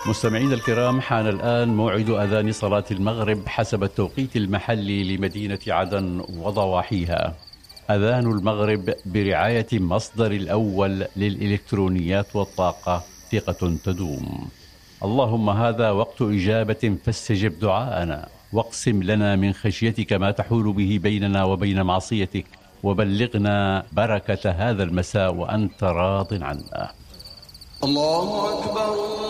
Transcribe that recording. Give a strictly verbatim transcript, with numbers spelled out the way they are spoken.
مستمعينا الكرام، حان الآن موعد أذان صلاة المغرب حسب التوقيت المحلي لمدينة عدن وضواحيها. أذان المغرب برعاية مصدر الأول للإلكترونيات والطاقة، ثقة تدوم. اللهم هذا وقت إجابة فاستجب دعاءنا، واقسم لنا من خشيتك ما تحول به بيننا وبين معصيتك، وبلغنا بركة هذا المساء وأنت راض عنا. الله أكبر.